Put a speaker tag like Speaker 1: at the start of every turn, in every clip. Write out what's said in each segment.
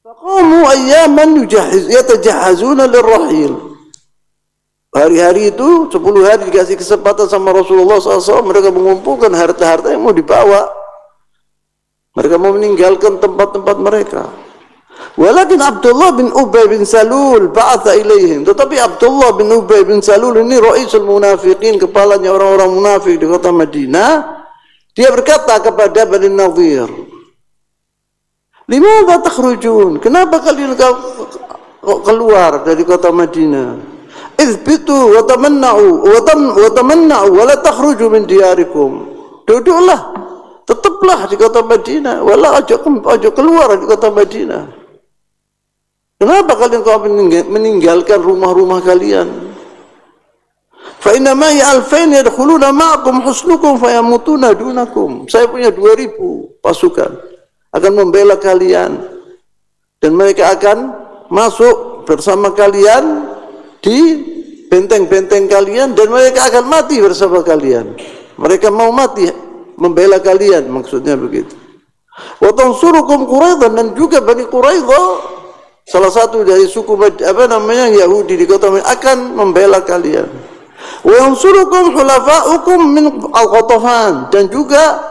Speaker 1: Faqamu ayyaman yatajahazuna lirrahil. Hari-hari itu 10 hari dikasih kesempatan sama Rasulullah SAW, mereka mengumpulkan harta-harta yang mau dibawa. Mereka mau meninggalkan tempat-tempat mereka. Walakin Abdullah bin Ubay bin Salul ba'atha ilaihim. Tetapi Abdullah bin Ubay bin Salul ini ra'isul munafiqin, kepalanya orang-orang munafik di kota Madinah. Dia berkata kepada Bani Nadhir, "Limadha takhrujun? Kenapa kalian keluar dari kota Madinah? Izbitu wa tamanna'u wa la takhruju min diyarikum." Duduklah, tetaplah di kota Madinah, wala ojo keluar di kota Madinah. Kenapa kalian meninggalkan rumah-rumah kalian? Fa inna ma alfain yadkhuluna ma'akum husnukum fayamutuna dunakum. Saya punya 2000 pasukan akan membela kalian dan mereka akan masuk bersama kalian di benteng-benteng kalian dan mereka akan mati bersama kalian. Mereka mau mati membela kalian, maksudnya begitu. Wa tansurukum Quraidah, dan juga Bani Quraidah, salah satu dari suku Yahudi di kota Madinah, akan membela kalian. Wa yansurukum hulafa'ukum min al-Ghatafan, dan juga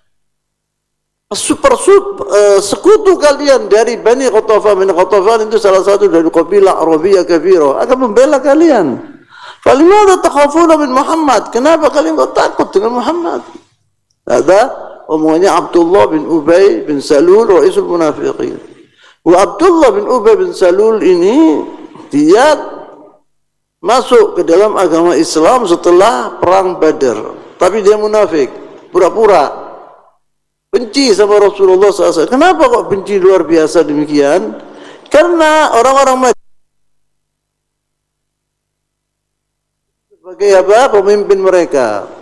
Speaker 1: sekutu kalian dari Bani Ghatafan. Bani Ghatafan itu salah satu dari kabilah Arabiyah Kabira, akan membela kalian. Falimada takhafuna min Muhammad? Kenapa kalian takut dengan Muhammad? Ada omongannya Abdullah bin Ubay bin Salul, ra'isul munafiqin. Wa Abdullah bin Ubay bin Salul ini dia masuk ke dalam agama Islam setelah perang Badar, tapi dia munafik, pura-pura benci sama Rasulullah SAW. Kenapa kok benci luar biasa demikian? Karena orang-orang Madinah sebagai pemimpin mereka.